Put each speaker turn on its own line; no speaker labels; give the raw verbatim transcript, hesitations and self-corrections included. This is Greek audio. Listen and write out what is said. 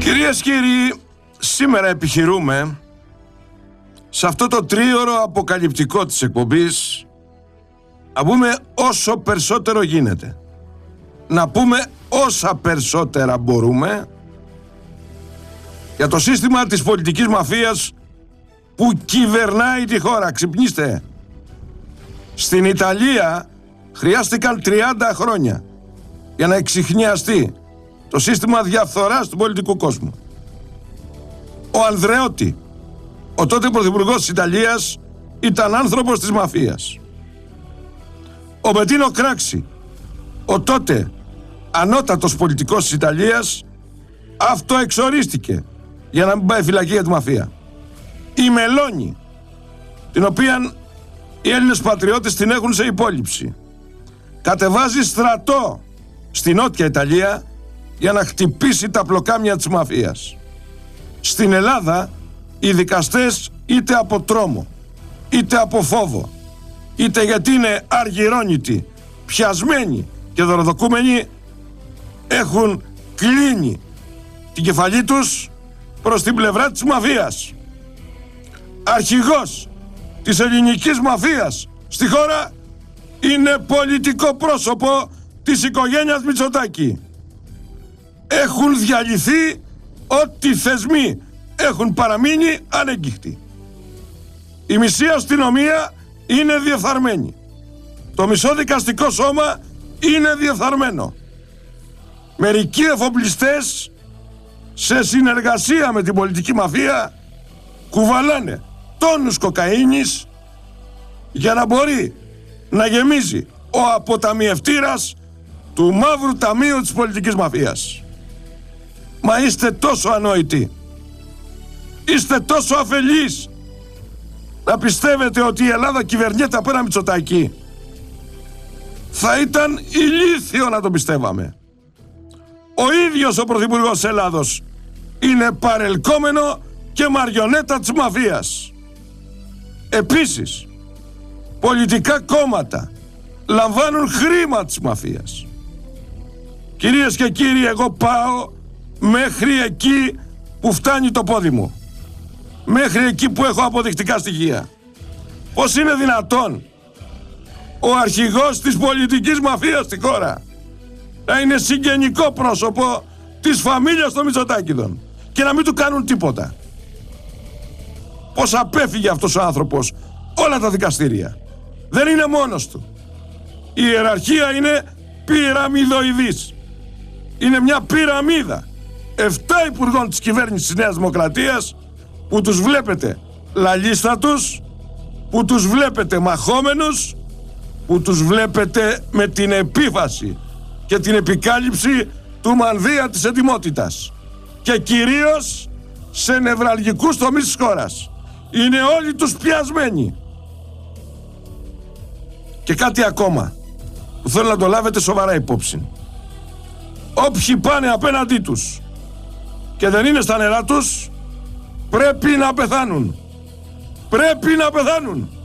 Κυρίες και κύριοι, σήμερα επιχειρούμε σε αυτό το τρίωρο αποκαλυπτικό της εκπομπής να πούμε όσο περισσότερο γίνεται. Να πούμε όσα περισσότερα μπορούμε για το σύστημα της πολιτικής μαφίας που κυβερνάει τη χώρα. Ξυπνήστε. Στην Ιταλία χρειάστηκαν τριάντα χρόνια για να εξιχνιαστεί το σύστημα διαφθοράς του πολιτικού κόσμου. Ο Ανδρεώτη, ο τότε πρωθυπουργός της Ιταλίας, ήταν άνθρωπος της μαφίας. Ο Μπετίνο Κράξι, ο τότε ανώτατος πολιτικός της Ιταλίας, αυτοεξορίστηκε για να μην πάει φυλακή για τη μαφία. Η Μελώνη, την οποία οι Έλληνες πατριώτες την έχουν σε υπόλοιψη, κατεβάζει στρατό στη Νότια Ιταλία για να χτυπήσει τα πλοκάμια της μαφίας. Στην Ελλάδα οι δικαστές είτε από τρόμο, είτε από φόβο, είτε γιατί είναι αργυρώνητοι, πιασμένοι και δωροδοκούμενοι, έχουν κλείνει την κεφαλή τους προς την πλευρά της μαφίας. Αρχηγός της ελληνικής μαφίας στη χώρα είναι πολιτικό πρόσωπο της οικογένειας Μητσοτάκη. Έχουν διαλυθεί ό,τι θεσμοί έχουν παραμείνει ανέγκυχτοι. Η μισή αστυνομία είναι διεφθαρμένη. Το μισό δικαστικό σώμα είναι διεφθαρμένο. Μερικοί εφοπλιστές σε συνεργασία με την πολιτική μαφία κουβαλάνε τόνους κοκαίνης για να μπορεί να γεμίζει ο αποταμιευτήρας του μαύρου ταμείου της πολιτικής μαφίας. Μα είστε τόσο ανόητοι, είστε τόσο αφελείς να πιστεύετε ότι η Ελλάδα κυβερνιέται από ένα Μητσοτάκη. Θα ήταν ηλίθιο να το πιστεύαμε. Ο ίδιος ο πρωθυπουργός Ελλάδος είναι παρελκόμενο και μαριονέτα της μαφίας. Επίσης, πολιτικά κόμματα λαμβάνουν χρήμα της μαφίας. Κυρίες και κύριοι, εγώ πάω μέχρι εκεί που φτάνει το πόδι μου. Μέχρι εκεί που έχω αποδεικτικά στοιχεία. Πώς είναι δυνατόν ο αρχηγός της πολιτικής μαφίας στη χώρα να είναι συγγενικό πρόσωπο της φαμίλιας των Μητσοτάκηδων και να μην του κάνουν τίποτα? Πώς απέφυγε αυτός ο άνθρωπος όλα τα δικαστήρια? Δεν είναι μόνος του. Η ιεραρχία είναι πυραμιδοειδής. Είναι μια πυραμίδα εφτά υπουργών της κυβέρνησης της Νέας Δημοκρατίας που τους βλέπετε λαλίστατους, που τους βλέπετε μαχόμενους, που τους βλέπετε με την επίφαση και την επικάλυψη του μανδύα της ετοιμότητας και κυρίως σε νευραλγικούς τομείς της χώρας. Είναι όλοι τους πιασμένοι. Και κάτι ακόμα που θέλω να το λάβετε σοβαρά υπόψη. Όποιοι πάνε απέναντί τους και δεν είναι στα νερά τους, πρέπει να πεθάνουν. Πρέπει να πεθάνουν.